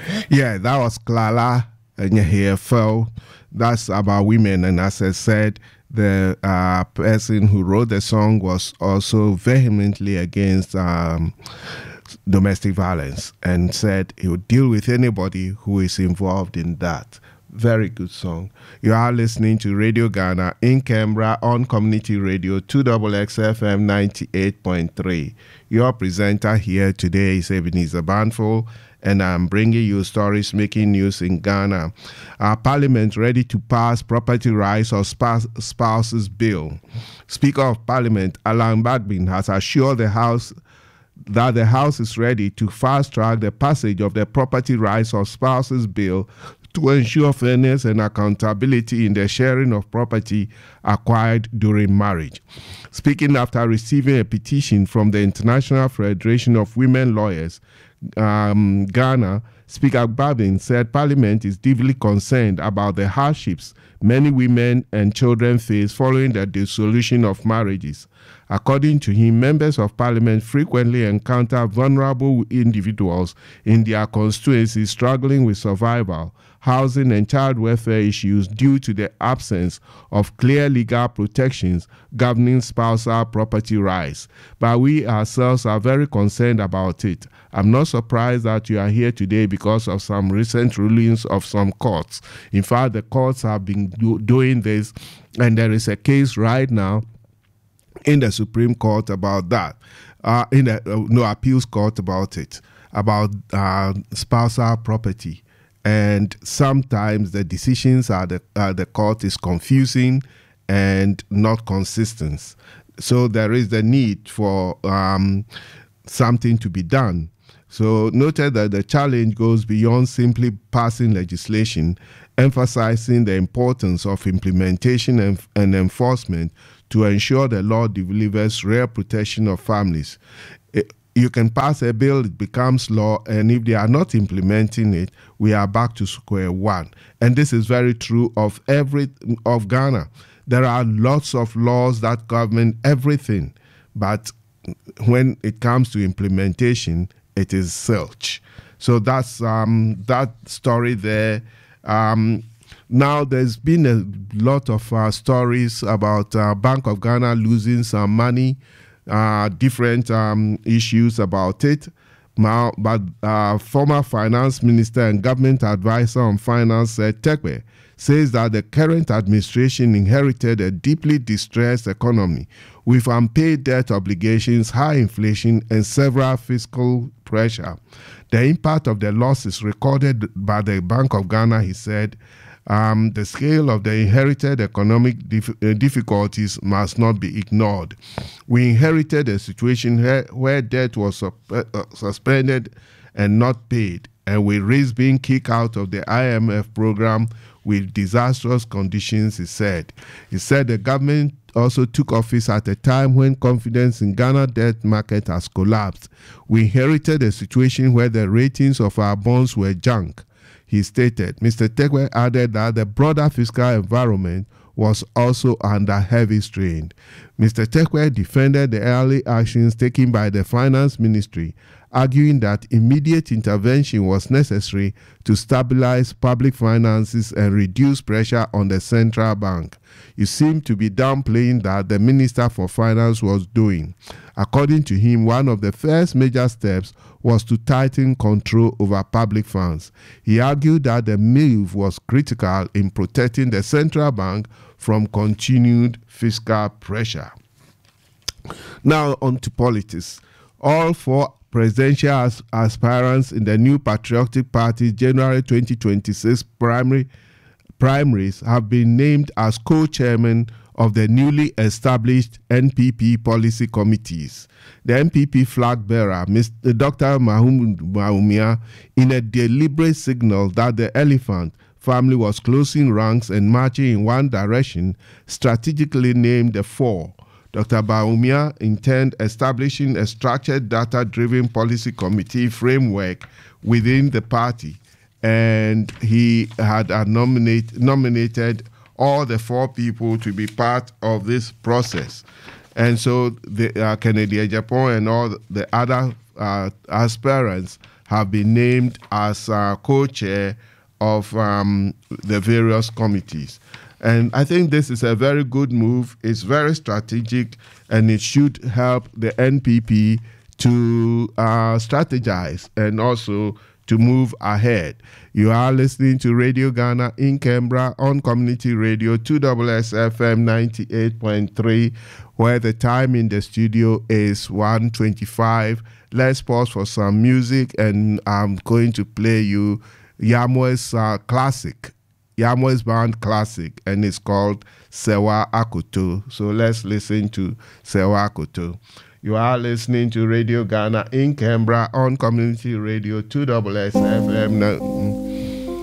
Yeah, that was Clara Nyehefo. That's about women. And as I said, the person who wrote the song was also vehemently against domestic violence and said he would deal with anybody who is involved in that. Very good song. You are listening to Radio Ghana in Canberra on Community Radio 2XXFM 98.3. Your presenter here today is Ebenezer Banful, and I'm bringing you stories making news in Ghana. Our Parliament ready to pass Property Rights or Spouses Bill. Speaker of Parliament Alan Bagbin has assured the House that the House is ready to fast-track the passage of the Property Rights or Spouses Bill to ensure fairness and accountability in the sharing of property acquired during marriage. Speaking after receiving a petition from the International Federation of Women Lawyers, Ghana, Speaker Babin said Parliament is deeply concerned about the hardships many women and children face following the dissolution of marriages. According to him, members of Parliament frequently encounter vulnerable individuals in their constituencies struggling with survival, housing and child welfare issues due to the absence of clear legal protections governing spousal property rights. But we ourselves are very concerned about it. I'm not surprised that you are here today because of some recent rulings of some courts. In fact, the courts have been doing this, and there is a case right now in the Supreme Court about that, in the appeals court about it, about spousal property. And sometimes the decisions at the court is confusing and not consistent. So there is the need for something to be done. So noted that the challenge goes beyond simply passing legislation, emphasizing the importance of implementation and enforcement to ensure the law delivers real protection of families. You can pass a bill, it becomes law, and if they are not implementing it, we are back to square one. And this is very true of Ghana. There are lots of laws that govern everything, but when it comes to implementation, it is zilch. So that's that story there. Now, there's been a lot of stories about Bank of Ghana losing some money, different issues about it. Now, but former finance minister and government advisor on finance, Tekwe, says that the current administration inherited a deeply distressed economy with unpaid debt obligations, high inflation, and several fiscal pressure. The impact of the losses recorded by the Bank of Ghana, he said, the scale of the inherited economic difficulties must not be ignored. We inherited a situation where debt was suspended and not paid, and we risk being kicked out of the IMF program with disastrous conditions, he said. He said the government also took office at a time when confidence in Ghana debt market has collapsed. We inherited a situation where the ratings of our bonds were junk, he stated. Mr. Tekwe added that the broader fiscal environment was also under heavy strain. Mr. Tekwe defended the early actions taken by the Finance Ministry, arguing that immediate intervention was necessary to stabilize public finances and reduce pressure on the central bank. You seem to be downplaying that the Minister for Finance was doing. According to him, one of the first major steps was to tighten control over public funds. He argued that the move was critical in protecting the central bank from continued fiscal pressure. Now on to politics. All four presidential aspirants in the new Patriotic Party January 2026 primaries have been named as co-chairmen of the newly established NPP policy committees. The NPP flag bearer, Mr. Dr. Mahmoud Bawumia, in a deliberate signal that the elephant family was closing ranks and marching in one direction, strategically named the four. Dr. Bawumia intends establishing a structured data-driven policy committee framework within the party, and he had nominated all the four people to be part of this process. And so the Kennedy Agyapong and all the other aspirants have been named as co-chair of the various committees. And I think this is a very good move. It's very strategic, and it should help the NPP to strategize and also to move ahead. You are listening to Radio Ghana in Canberra on Community Radio 2SSFM 98.3, where the time in the studio is 1:25. Let's pause for some music, and I'm going to play you Yamwe's classic, Yamwe's band classic, and it's called Sewa Akoto. So let's listen to Sewa Akoto. You are listening to Radio Ghana in Canberra on Community Radio 2SSFM